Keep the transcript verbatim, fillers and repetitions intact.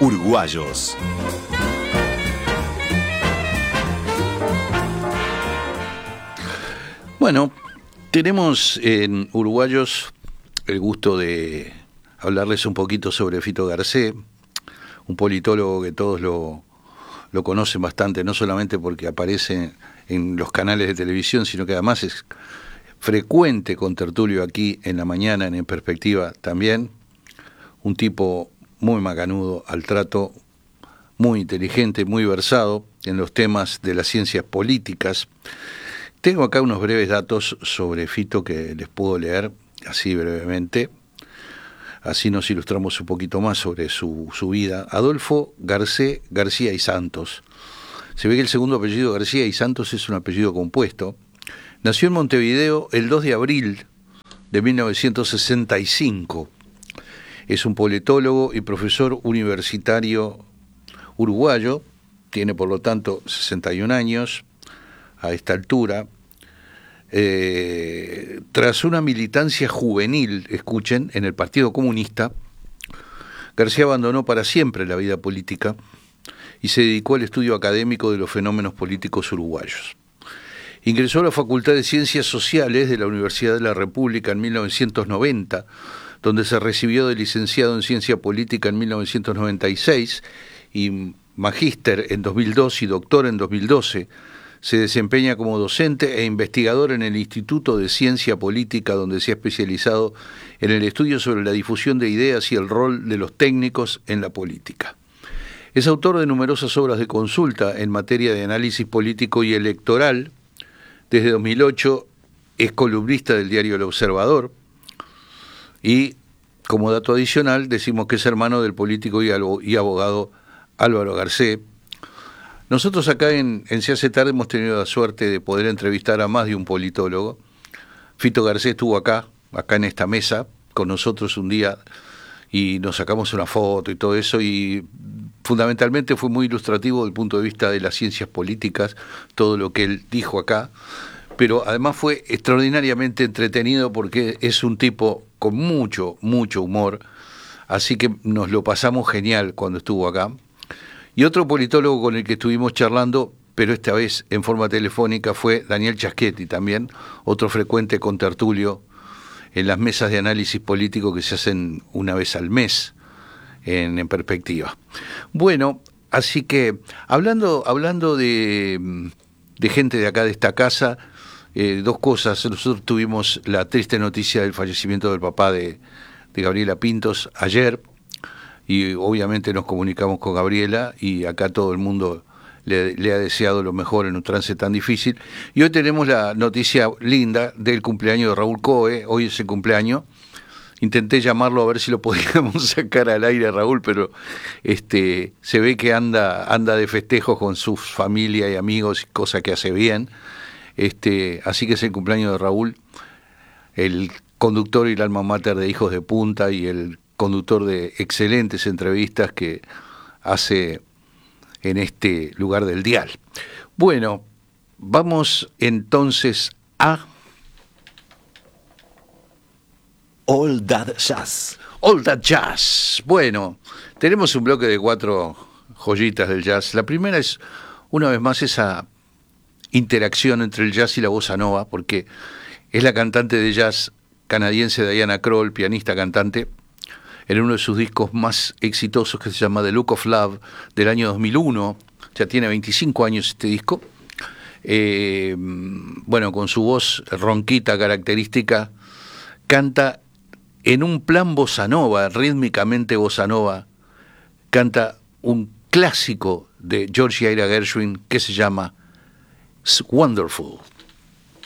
Uruguayos. Bueno, tenemos en Uruguayos el gusto de hablarles un poquito sobre Fito Garcés, un politólogo que todos lo, lo conocen bastante, no solamente porque aparece en los canales de televisión, sino que además es frecuente contertulio aquí en la mañana, en En Perspectiva también. Un tipo muy macanudo al trato, muy inteligente, muy versado en los temas de las ciencias políticas. Tengo acá unos breves datos sobre Fito que les puedo leer así brevemente. Así nos ilustramos un poquito más sobre su, su vida. Adolfo Garcés García y Santos. Se ve que el segundo apellido García y Santos es un apellido compuesto. Nació en Montevideo el dos de abril de mil novecientos sesenta y cinco. Es un politólogo y profesor universitario uruguayo. Tiene, por lo tanto, sesenta y un años a esta altura. Eh, tras una militancia juvenil, escuchen, en el Partido Comunista, García abandonó para siempre la vida política y se dedicó al estudio académico de los fenómenos políticos uruguayos. Ingresó a la Facultad de Ciencias Sociales de la Universidad de la República en mil novecientos noventa, donde se recibió de licenciado en Ciencia Política en mil novecientos noventa y seis y magíster en dos mil dos y doctor en dos mil doce. Se desempeña como docente e investigador en el Instituto de Ciencia Política, donde se ha especializado en el estudio sobre la difusión de ideas y el rol de los técnicos en la política. Es autor de numerosas obras de consulta en materia de análisis político y electoral. Desde dos mil ocho es columnista del diario El Observador y, como dato adicional, decimos que es hermano del político y abogado Álvaro Garcés. Nosotros acá en, en Se hace tarde hemos tenido la suerte de poder entrevistar a más de un politólogo. Fito Garcés estuvo acá, acá en esta mesa, con nosotros un día y nos sacamos una foto y todo eso, y fundamentalmente fue muy ilustrativo desde el punto de vista de las ciencias políticas, todo lo que él dijo acá, pero además fue extraordinariamente entretenido porque es un tipo con mucho, mucho humor, así que nos lo pasamos genial cuando estuvo acá. Y otro politólogo con el que estuvimos charlando, pero esta vez en forma telefónica, fue Daniel Chaschetti también, otro frecuente contertulio en las mesas de análisis político que se hacen una vez al mes en, en Perspectiva. Bueno, así que hablando, hablando de, de gente de acá de esta casa, eh, dos cosas. Nosotros tuvimos la triste noticia del fallecimiento del papá de, de Gabriela Pintos ayer, y obviamente nos comunicamos con Gabriela y acá todo el mundo le, le ha deseado lo mejor en un trance tan difícil. Y hoy tenemos la noticia linda del cumpleaños de Raúl Coe. Hoy es el cumpleaños. Intenté llamarlo a ver si lo podíamos sacar al aire a Raúl, pero este se ve que anda anda de festejos con su familia y amigos, cosa que hace bien. Este, así que es el cumpleaños de Raúl, el conductor y el alma mater de Hijos de Punta y el conductor de excelentes entrevistas que hace en este lugar del dial. Bueno, vamos entonces a All That Jazz. All That Jazz. Bueno, tenemos un bloque de cuatro joyitas del jazz. La primera es, una vez más, esa interacción entre el jazz y la bossa nova, porque es la cantante de jazz canadiense Diana Krall, pianista cantante, en uno de sus discos más exitosos que se llama The Look of Love, del año dos mil uno, ya tiene veinticinco años este disco, eh, bueno, con su voz ronquita característica, canta en un plan bossa nova, rítmicamente bossa nova, canta un clásico de George Ira Gershwin que se llama Wonderful.